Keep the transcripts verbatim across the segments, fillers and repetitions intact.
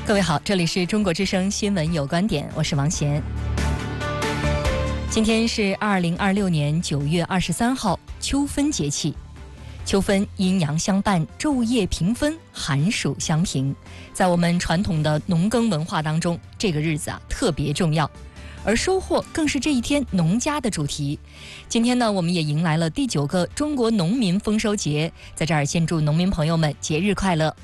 各位好，这里是中国之声新闻有观点，我是王贤。今天是二零二六年九月二十三号，秋分节气。秋分阴阳相伴，昼夜平分，寒暑相平。在我们传统的农耕文化当中，这个日子啊特别重要，而收获更是这一天农家的主题。今天呢，我们也迎来了第九个中国农民丰收节，在这儿先祝农民朋友们节日快乐。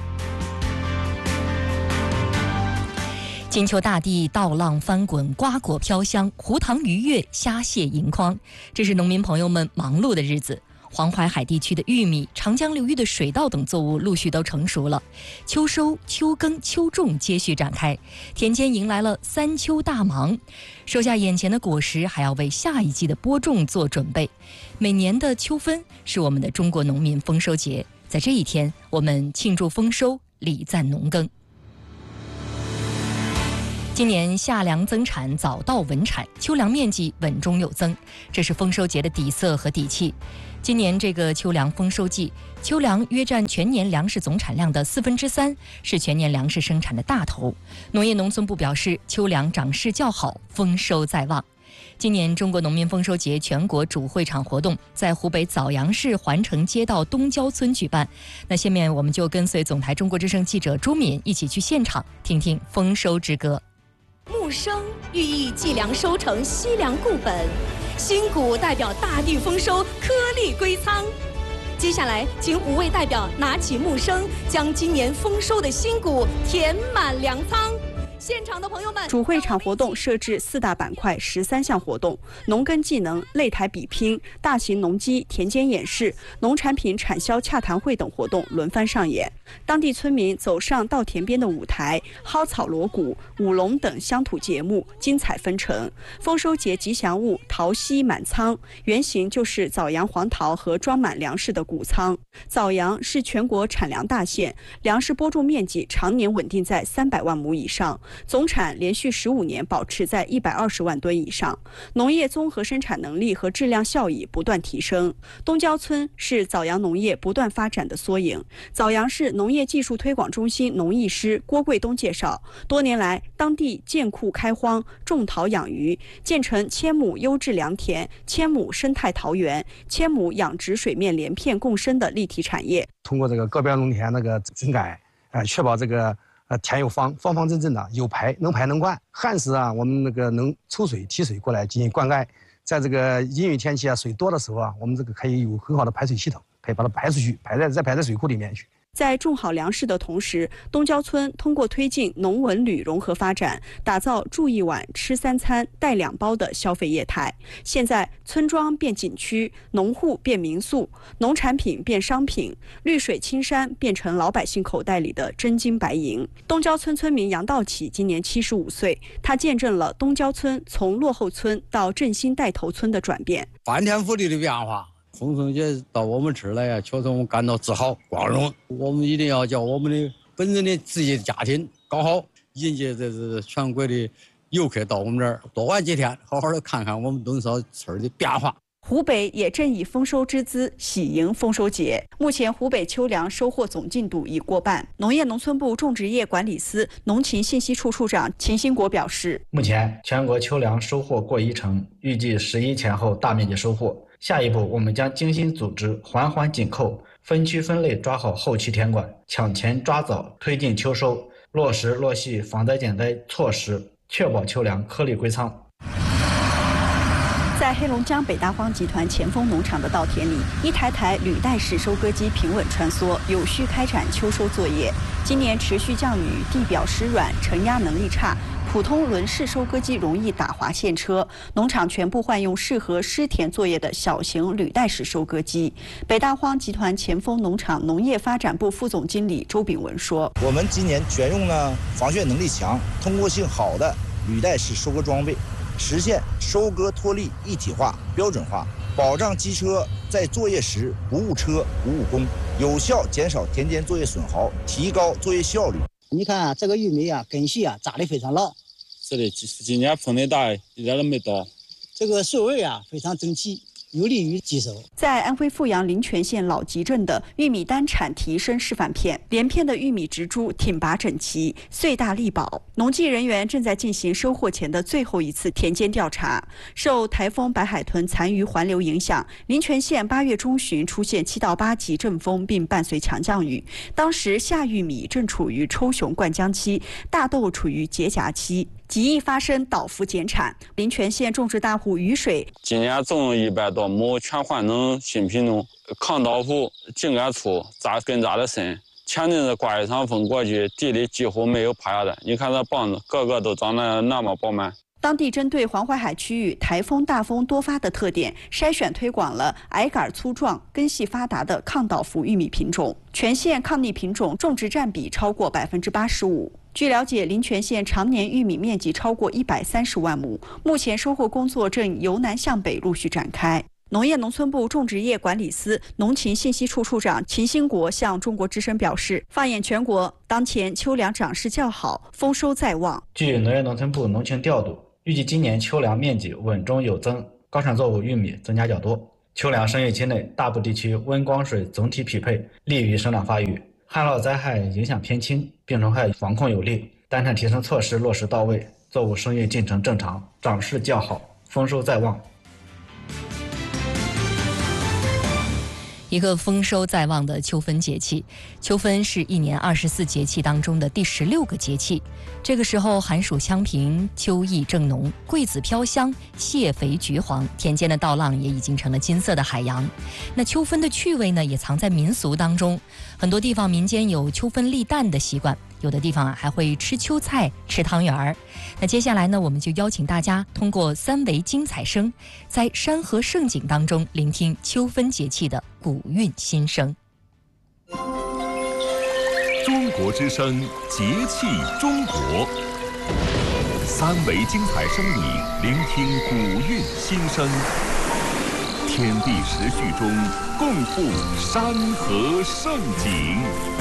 金秋大地，稻浪翻滚，瓜果飘香，湖塘鱼跃，虾蟹盈筐，这是农民朋友们忙碌的日子。黄淮海地区的玉米、长江流域的水稻等作物陆续都成熟了，秋收、秋耕、秋种接续展开，田间迎来了三秋大忙，收下眼前的果实，还要为下一季的播种做准备。每年的秋分是我们的中国农民丰收节，在这一天，我们庆祝丰收，礼赞农耕。今年夏粮增产，早稻稳产，秋粮面积稳中有增，这是丰收节的底色和底气。今年这个秋粮丰收季，秋粮约占全年粮食总产量的四分之三，是全年粮食生产的大头。农业农村部表示，秋粮长势较好，丰收在望。今年中国农民丰收节全国主会场活动在湖北枣阳市环城街道东郊村举办。那下面我们就跟随总台中国之声记者朱敏一起去现场，听听丰收之歌。 木生寓意计粮收成，惜粮固本；新谷代表大地丰收，颗粒归仓。接下来，请五位代表拿起木生，将今年丰收的新谷填满粮仓。现场的朋友们， 主会场活动设置四大板块，十三项活动：农耕技能、擂台比拼、大型农机田间演示、农产品产销洽谈会等活动轮番上演。当地村民走上稻田边的舞台，蒿草锣鼓、舞龙等乡土节目精彩纷呈。丰收节吉祥物桃溪满仓，原型就是枣阳黄桃和装满粮食的谷仓。枣阳是全国产粮大县，粮食播种面积常年稳定在三百万亩以上。总产连续十五年保持在一百二十万吨以上，农业综合生产能力和质量效益不断提升。东郊村是枣阳农业不断发展的缩影。枣阳市农业技术推广中心农艺师郭贵东介绍，多年来当地建库开荒，种桃养鱼，建成千亩优质良田、千亩生态桃园、千亩养殖水面连片共生的立体产业。 通过这个个别农田那个整改，呃，确保这个。呃，田有方，方方正正的，有排能排能灌。旱时啊，我们那个能抽水提水过来进行灌溉。在这个阴雨天气啊，水多的时候啊，我们这个可以有很好的排水系统，可以把它排出去，排在再排在水库里面去。 在种好粮食的同时，东郊村通过推进农文旅融合发展，打造住一晚、吃三餐、带两包的消费业态。现在，村庄变景区，农户变民宿，农产品变商品，绿水青山变成老百姓口袋里的真金白银。东郊村村民杨道启今年七十五岁，他见证了东郊村从落后村到振兴带头村的转变， 翻天覆地的变化。丰收节到我们这儿来呀，确实我们感到自豪、光荣。我们一定要叫我们的本人的自己的家庭搞好，迎接这这全国的游客到我们这儿多玩几天，好好的看看我们东烧村的变化。 湖北也正以丰收之姿喜迎丰收节。目前，湖北秋粮收获总进度已过半。农业农村部种植业管理司农情信息处处长秦兴国表示， 目前全国秋粮收获过一成，预计十一前后大面积收获。下一步，我们将精心组织，环环紧扣，分区分类抓好后期田管，抢前抓早，推进秋收，落实落细防灾减灾措施，确保秋粮颗粒归仓。 在黑龙江北大荒集团前锋农场的稻田里，一台台履带式收割机平稳穿梭，有序开展秋收作业。今年持续降雨，地表湿软，承压能力差，普通轮式收割机容易打滑陷车，农场全部换用适合湿田作业的小型履带式收割机。北大荒集团前锋农场农业发展部副总经理周炳文说：“ 我们今年选用了防眩能力强、通过性好的履带式收割装备。”实现收割脱粒一体化、标准化，保障机车在作业时不误车、不误工，有效减少田间作业损耗，提高作业效率。 你看啊，这个玉米啊，根系啊扎得非常牢。 这里今年风的大，一点都没倒。 这个穗位啊非常整齐， 有利于绩收。 在安徽阜阳临泉县老集镇的玉米单产提升示范片，连片的玉米植株挺拔整齐，穗大力饱。农技人员正在进行收获前的最后一次田间调查。受台风白海豚残余环流影响，临泉县八月中旬出现七到八级阵风，并伴随强降雨。当时夏玉米正处于抽熊灌浆期，大豆处于结荚期，极易发生倒伏减产。临泉县种植大户雨水今年种一百多亩全换成新品种，抗倒伏、茎干粗、扎根扎得深。前阵子刮一场风过去，地里几乎没有趴下的。你看这棒子，个个都长得那么饱满。 当地针对黄淮海区域台风大风多发的特点，筛选推广了矮杆粗壮、根系发达的抗倒伏玉米品种。全县抗逆品种种植占比超过百分之八十五。据了解，临泉县常年玉米面积超过一百三十万亩，目前收获工作正由南向北陆续展开。农业农村部种植业管理司农禽信息处处长秦兴国向中国之声表示，放眼全国，当前秋粮长势较好，丰收在望。 据农业农村部农情调度，预计今年秋粮面积稳中有增，高产作物玉米增加较多。秋粮生育期内，大部地区温光水总体匹配，利于生长发育，旱涝灾害影响偏轻，病虫害防控有力，单产提升措施落实到位，作物生育进程正常，长势较好，丰收在望。 一个丰收在望的秋分节气。秋分是一年二十四节气当中的第十六个节气，这个时候寒暑相平，秋意正浓，桂子飘香，蟹肥橘黄，田间的稻浪也已经成了金色的海洋。那秋分的趣味呢，也藏在民俗当中，很多地方民间有秋分立蛋的习惯，有的地方啊还会吃秋菜、吃汤圆儿。那接下来呢，我们就邀请大家通过三维精彩声，在山河盛景当中聆听秋分节气的古韵心声。 中国之声，节气中国。三维精彩声里聆听古韵心声，天地时序中共赴山河盛景。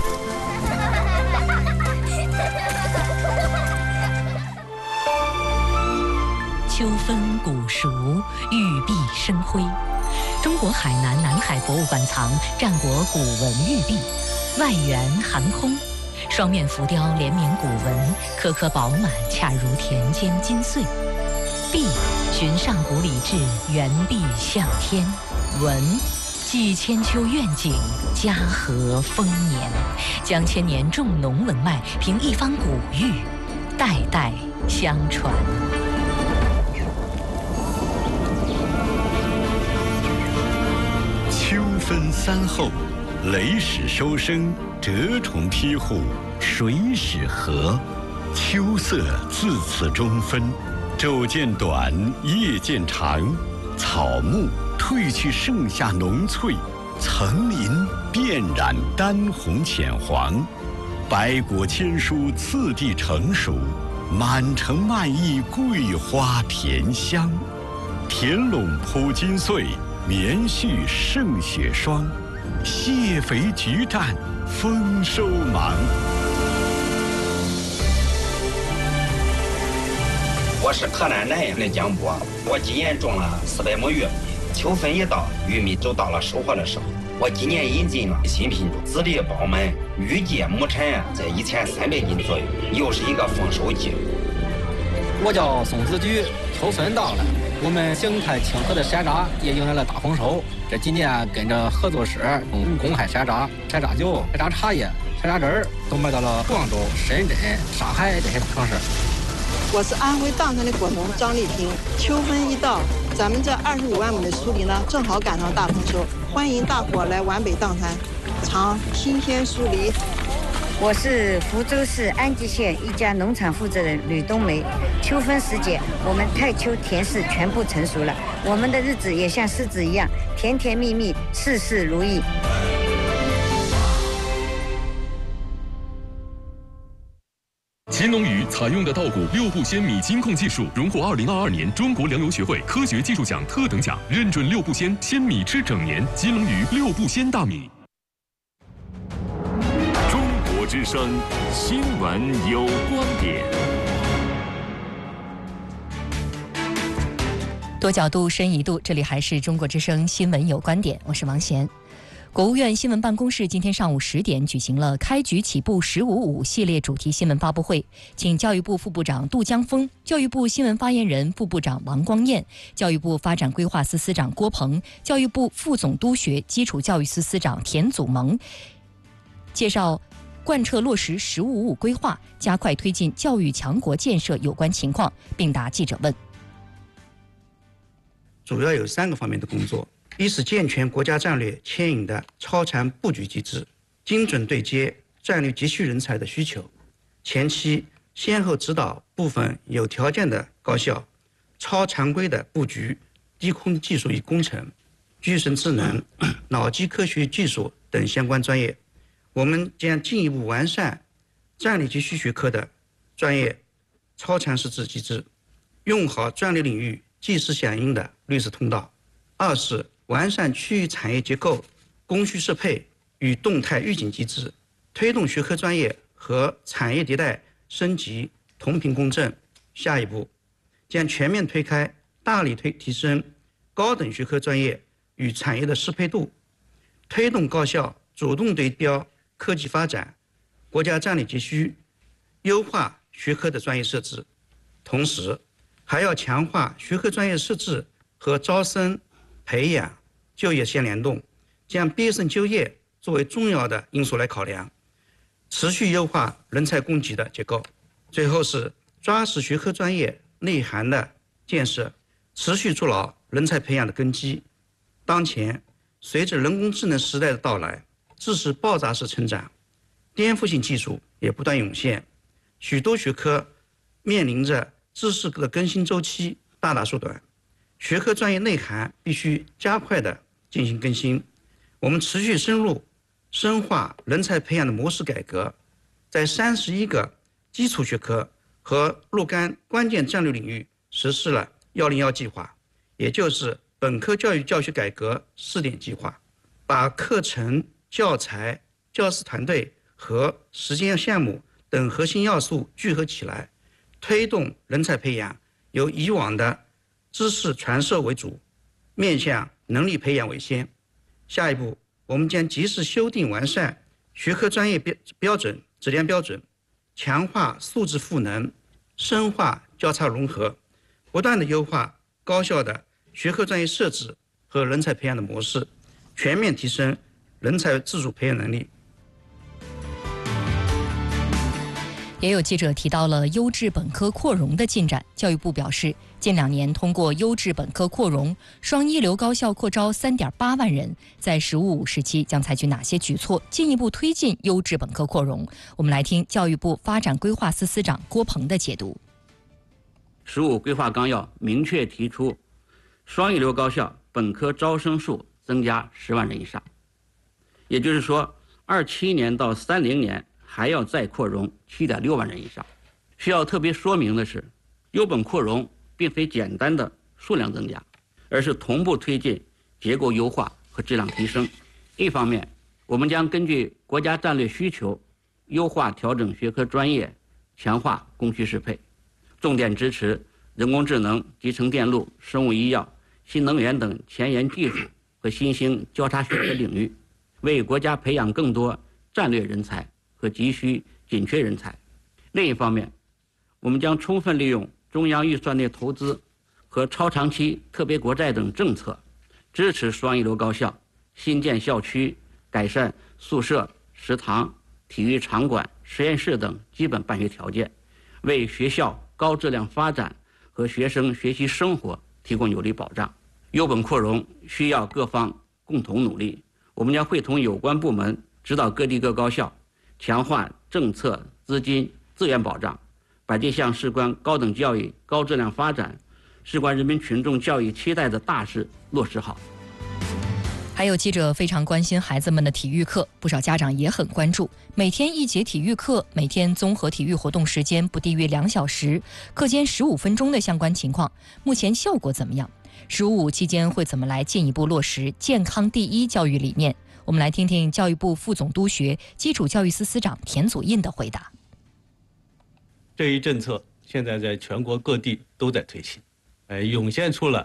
秋分古熟，玉璧生辉。中国海南南海博物馆藏战国古文玉璧，外圆含空，双面浮雕联名古文，颗颗饱满，恰如田间金穗。璧寻上古礼制，圆璧向天。文寄千秋愿景，家和丰年，将千年重农文脉凭一方古玉，代代相传。 秋分三候，雷始收声，蛰虫披户，水始和。秋色自此中分，昼渐短，夜渐长，草木褪去盛夏浓翠，层林遍染丹红浅黄，百果千蔬次第成熟，满城漫溢桂花甜香，田垄铺金穗，棉絮胜雪霜，蟹肥橘湛，丰收忙。 我是河南南阳的江波，我今年种了四百亩玉米，秋分一到，玉米就到了收获的时候。我今年引进了新品种，籽粒饱满，预计亩产在一千三百斤左右，又是一个丰收季。 我叫宋子举，秋分到了，我们邢台清河的山楂也迎来了大丰收。这几年跟着合作社公开山楂、山楂酒、山楂茶叶、山楂汁儿都卖到了广州、深圳、上海这些大城市。 我是安徽砀山的果农张丽萍。秋分一到，咱们这二十五万亩的锄地呢，正好赶上大丰收，欢迎大伙来皖北砀山尝新鲜锄梨。 我是福州市安吉县一家农场负责人吕冬梅。秋分时节，我们太丘田氏全部成熟了，我们的日子也像狮子一样甜甜蜜蜜，事事如意。 秦农语采用的稻谷六步秈米金控技术，荣获二零二二年中国粮油学会科学技术奖特等奖，认准六步秈，鲜米吃整年。金龙鱼六步秈大米。 中国之声，新闻有观点。 多角度、深一度，这里还是中国之声新闻有观点，我是王贤。国务院新闻办公室今天上午十点举行了开局起步十五五系列主题新闻发布会，请教育部副部长杜江峰、教育部新闻发言人、副部长王光彦、教育部发展规划司司长郭鹏、教育部副总督学基础教育司司长田祖萌介绍贯彻落实“十五五”规划，加快推进教育强国建设有关情况，并答记者问。 主要有三个方面的工作：一是健全国家战略牵引的超长布局机制，精准对接战略急需人才的需求。前期先后指导部分有条件的高校超常规的布局低空技术与工程、具身智能、脑机科学技术等相关专业。我们将进一步完善战略急需学科的专业超强师资机制，用好战略领域即时响应的绿色通道。二是完善区域产业结构、供需适配与动态预警机制，推动学科专业和产业迭代升级同频共振。下一步将全面推开，大力推提升高等学科专业与产业的适配度，推动高校主动对标科技发展、国家战略急需，优化学科的专业设置。同时还要强化学科专业设置和招生、培养、就业相联动，将毕业生就业作为重要的因素来考量，持续优化人才供给的结构。最后是抓实学科专业内涵的建设，持续筑牢人才培养的根基。当前随着人工智能时代的到来，知识爆炸式成长，颠覆性技术也不断涌现，许多学科面临着知识的更新周期大大缩短，学科专业内涵必须加快的进行更新。我们持续深入深化人才培养的模式改革，在三十一个基础学科和若干关键战略领域实施了幺零幺计划，也就是本科教育教学改革试点计划，把课程、教材、教师团队和实践项目等核心要素聚合起来，推动人才培养由以往的知识传授为主，面向能力培养为先。下一步，我们将及时修订完善学科专业标标准、质量标准，强化素质赋能，深化交叉融合，不断地优化高校的学科专业设置和人才培养的模式，全面提升人才自主培养能力。 也有记者提到了优质本科扩容的进展。教育部表示，近两年通过优质本科扩容，双一流高校扩招 三点八万人，在“十五五”时期将采取哪些举措，进一步推进优质本科扩容？我们来听教育部发展规划司司长郭鹏的解读。 十五规划纲要明确提出，双一流高校本科招生数增加十万人以上，也就是说，二七年到三零年还要再扩容 七点六万人以上。需要特别说明的是，优本扩容并非简单的数量增加，而是同步推进结构优化和质量提升。一方面，我们将根据国家战略需求，优化调整学科专业，强化供需适配，重点支持人工智能、集成电路、生物医药、新能源等前沿技术和新兴交叉学科领域，为国家培养更多战略人才和急需紧缺人才。另一方面，我们将充分利用中央预算内投资和超长期特别国债等政策，支持双一流高校新建校区、改善宿舍、食堂、体育场馆、实验室等基本办学条件，为学校高质量发展和学生学习生活提供有力保障。优本扩容需要各方共同努力，我们将会同有关部门指导各地各高校，强化政策、资金、资源保障，把这项事关高等教育高质量发展、事关人民群众教育期待的大事落实好。 还有记者非常关心孩子们的体育课，不少家长也很关注。每天一节体育课，每天综合体育活动时间不低于两小时，课间十五分钟的相关情况，目前效果怎么样？十五五期间会怎么来进一步落实健康第一教育理念？我们来听听教育部副总督学基础教育司司长田祖印的回答。 这一政策现在在全国各地都在推行，呃，涌现出了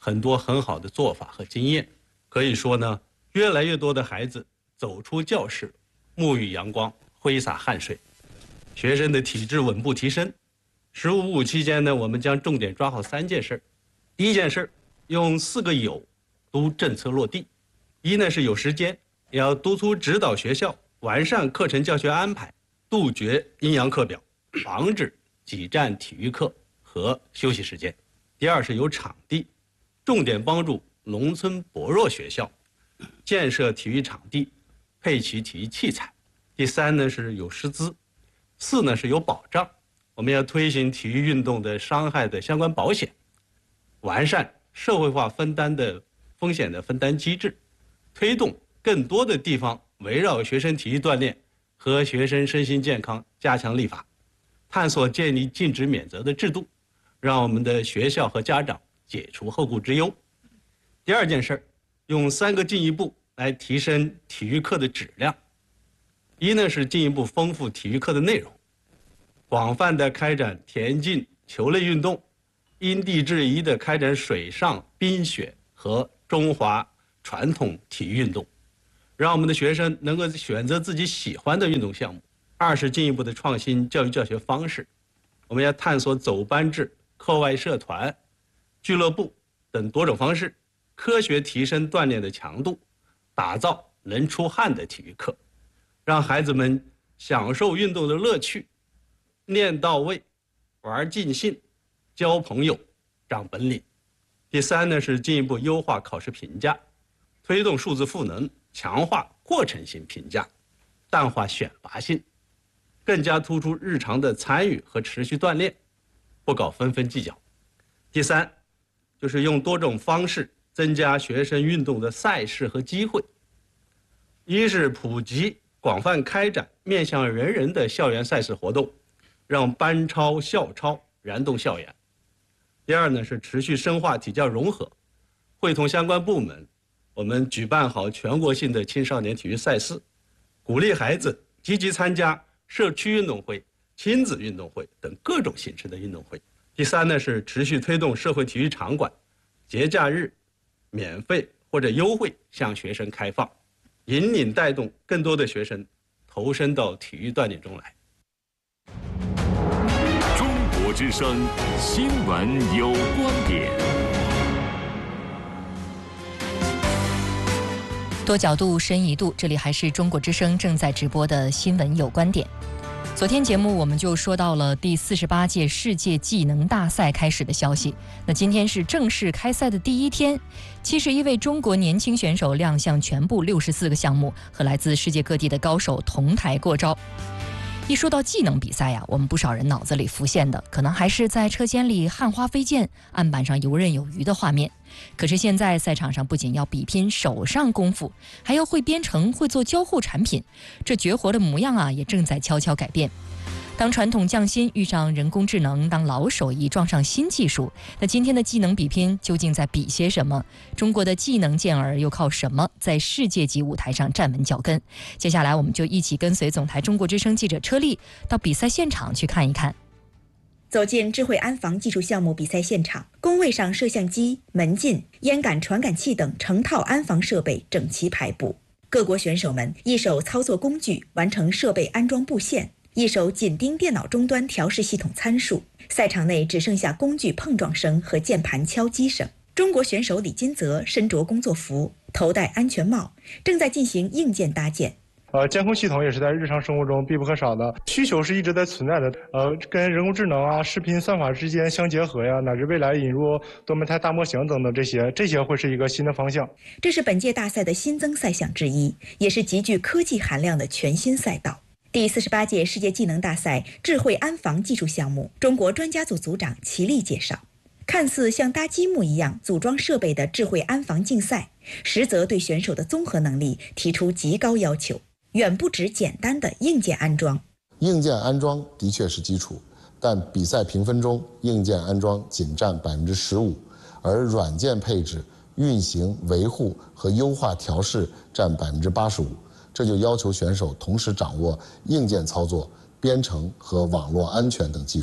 很多很好的做法和经验。可以说呢，越来越多的孩子走出教室，沐浴阳光，挥洒汗水，学生的体质稳步提升。十五五期间呢，我们将重点抓好三件事。第一件事，用四个有督政策落地。一呢是有时间，要督促指导学校完善课程教学安排，杜绝阴阳课表，防止挤占体育课和休息时间。第二是有场地，重点帮助农村薄弱学校建设体育场地，配齐体育器材。第三呢是有师资，四呢是有保障，我们要推行体育运动的伤害的相关保险，完善社会化分担的风险的分担机制，推动更多的地方围绕学生体育锻炼和学生身心健康加强立法，探索建立禁止免责的制度，让我们的学校和家长解除后顾之忧。第二件事，用三个进一步来提升体育课的质量。一呢是进一步丰富体育课的内容，广泛的开展田径、球类运动，因地制宜的开展水上、冰雪和中华传统体育运动，让我们的学生能够选择自己喜欢的运动项目。二是进一步的创新教育教学方式，我们要探索走班制、课外社团、俱乐部等多种方式，科学提升锻炼的强度，打造能出汗的体育课，让孩子们享受运动的乐趣，练到位，玩尽兴，交朋友，长本领。第三呢是进一步优化考试评价，推动数字赋能，强化过程性评价，淡化选拔性，更加突出日常的参与和持续锻炼，不搞分分计较。第三就是用多种方式增加学生运动的赛事和机会。一是普及广泛开展面向人人的校园赛事活动，让班超校超燃动校园。第二呢是持续深化体教融合，会同相关部门，我们举办好全国性的青少年体育赛事，鼓励孩子积极参加社区运动会、亲子运动会等各种形式的运动会。第三呢是持续推动社会体育场馆节假日免费或者优惠向学生开放，引领带动更多的学生投身到体育锻炼中来。 中国之声新闻有观点， 多角度深一度，这里还是中国之声正在直播的新闻有观点。昨天节目我们就说到了第四十八届世界技能大赛开始的消息。那今天是正式开赛的第一天，七十一位中国年轻选手亮相全部六十四个项目，和来自世界各地的高手同台过招。一说到技能比赛呀，我们不少人脑子里浮现的可能还是在车间里焊花飞溅、案板上游刃有余的画面。可是现在赛场上不仅要比拼手上功夫，还要会编程、会做交互产品，这绝活的模样啊，也正在悄悄改变。当传统匠心遇上人工智能，当老手艺撞上新技术，那今天的技能比拼究竟在比些什么？中国的技能健儿又靠什么在世界级舞台上站稳脚跟？接下来我们就一起跟随总台中国之声记者车丽到比赛现场去看一看。 走进智慧安防技术项目比赛现场，工位上摄像机、门禁、烟感传感器等成套安防设备整齐排布，各国选手们一手操作工具完成设备安装布线，一手紧盯电脑终端调试系统参数，赛场内只剩下工具碰撞声和键盘敲击声。中国选手李金泽身着工作服，头戴安全帽，正在进行硬件搭建。 呃，监控系统也是在日常生活中必不可少的，需求是一直在存在的。呃，跟人工智能啊、视频算法之间相结合呀，乃至未来引入多模态大模型等等，这些这些会是一个新的方向。 这是本届大赛的新增赛项之一，也是极具科技含量的全新赛道。第四十八届世界技能大赛智慧安防技术项目，中国专家组组长齐力介绍，看似像搭积木一样组装设备的智慧安防竞赛，实则对选手的综合能力提出极高要求，远不止简单的硬件安装。 硬件安装的确是基础，但比赛评分中硬件安装仅占百分之十五，而软件配置、运行、维护和优化调试占百分之八十五。这就要求选手同时掌握硬件操作、编程和网络安全等技术。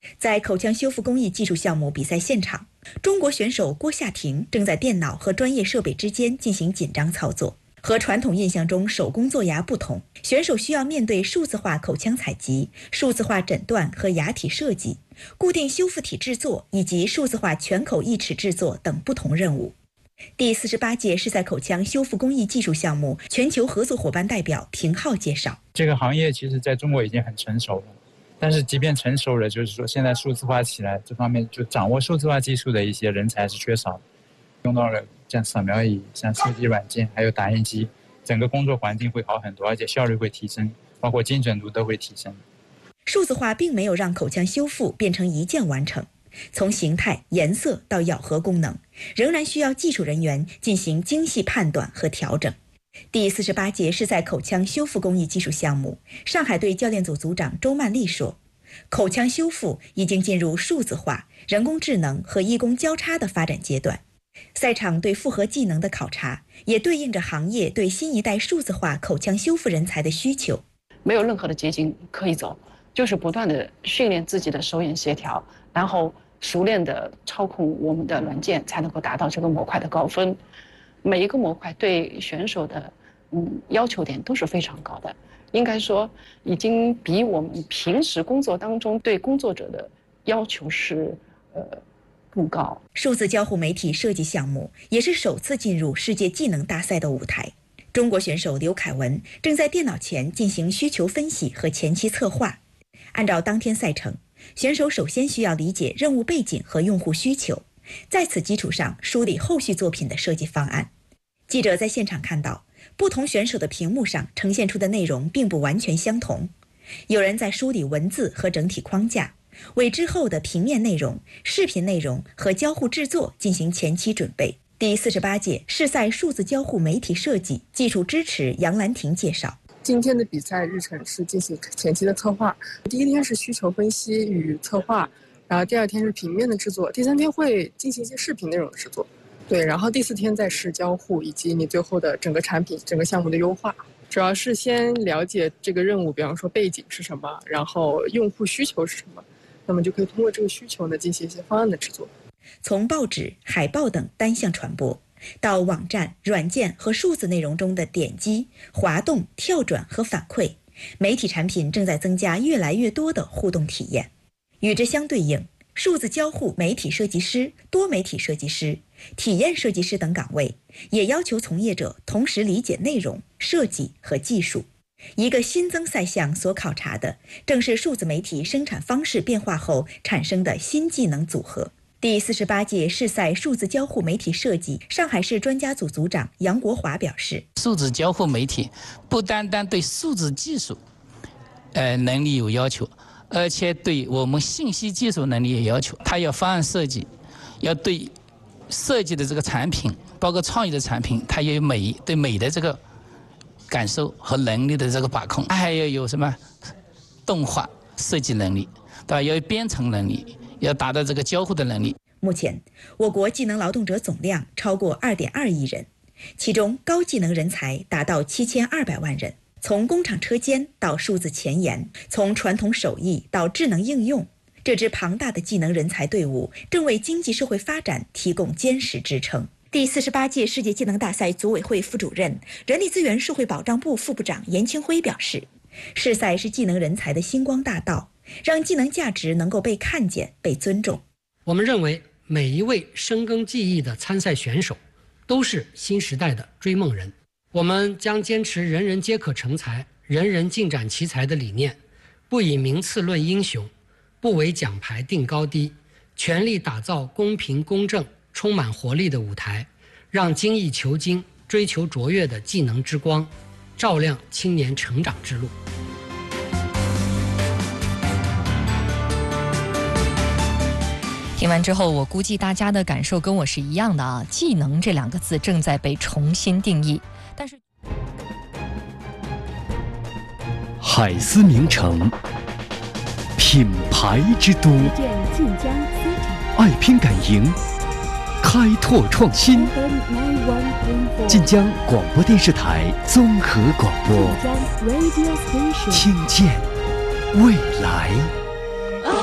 在口腔修复工艺技术项目比赛现场，中国选手郭夏婷正在电脑和专业设备之间进行紧张操作。和传统印象中手工做牙不同，选手需要面对数字化口腔采集、数字化诊断和牙体设计、固定修复体制作以及数字化全口义齿制作等不同任务。第四十八届世赛口腔修复工艺技术项目全球合作伙伴代表平浩介绍， 这个行业其实在中国已经很成熟了，但是即便成熟了，就是说现在数字化起来，这方面就掌握数字化技术的一些人才是缺少的，用到了像扫描仪、像设计软件还有打印机，整个工作环境会好很多，而且效率会提升，包括精准度都会提升。 数字化并没有让口腔修复变成一键完成，从形态、颜色到咬合功能，仍然需要技术人员进行精细判断和调整。第四十八届世赛口腔修复工艺技术项目，上海队教练组组长周曼丽说，口腔修复已经进入数字化、人工智能和医工交叉的发展阶段。赛场对复合技能的考察，也对应着行业对新一代数字化口腔修复人才的需求。 没有任何的捷径可以走，就是不断的训练自己的手眼协调，然后熟练的操控我们的软件，才能够达到这个模块的高分。每一个模块对选手的嗯要求点都是非常高的，应该说已经比我们平时工作当中对工作者的要求是呃更高。 数字交互媒体设计项目也是首次进入世界技能大赛的舞台。中国选手刘凯文正在电脑前进行需求分析和前期策划。按照当天赛程，选手首先需要理解任务背景和用户需求，在此基础上梳理后续作品的设计方案。记者在现场看到，不同选手的屏幕上呈现出的内容并不完全相同，有人在梳理文字和整体框架，为之后的平面内容、视频内容和交互制作进行前期准备。第四十八届世赛数字交互媒体设计技术支持杨兰婷介绍， 今天的比赛日程是进行前期的策划，第一天是需求分析与策划，然后第二天是平面的制作，第三天会进行一些视频内容的制作，对，然后第四天再是交互以及你最后的整个产品、整个项目的优化。主要是先了解这个任务，比方说背景是什么，然后用户需求是什么，那么就可以通过这个需求呢进行一些方案的制作。 从报纸、海报等单向传播，到网站、软件和数字内容中的点击、滑动、跳转和反馈，媒体产品正在增加越来越多的互动体验。与之相对应，数字交互媒体设计师、多媒体设计师、体验设计师等岗位，也要求从业者同时理解内容、设计和技术。一个新增赛项所考察的，正是数字媒体生产方式变化后产生的新技能组合。第四十八届世赛数字交互媒体设计上海市专家组组长杨国华表示， 数字交互媒体不单单对数字技术呃能力有要求，而且对我们信息技术能力也要求。它要方案设计，要对设计的这个产品，包括创意的产品，它也有美对美的这个感受和能力的这个把控。它还要有什么动画设计能力，对吧？要有编程能力，要达到这个交互的能力。 目前，我国技能劳动者总量超过 二点二亿人，其中高技能人才达到七千二百万人。从工厂车间到数字前沿，从传统手艺到智能应用，这支庞大的技能人才队伍正为经济社会发展提供坚实支撑。第四十八届世界技能大赛组委会副主任、人力资源社会保障部副部长严清辉表示，世赛是技能人才的星光大道，让技能价值能够被看见、被尊重。 我们认为每一位深耕技艺的参赛选手都是新时代的追梦人。我们将坚持人人皆可成才、人人尽展奇才的理念，不以名次论英雄，不为奖牌定高低，全力打造公平公正、充满活力的舞台，让精益求精、追求卓越的技能之光照亮青年成长之路。 听完之后，我估计大家的感受跟我是一样的啊，技能这两个字正在被重新定义。但是， 海思名城，品牌之都，爱拼敢赢，开拓创新。晋江广播电视台综合广播，听见未来。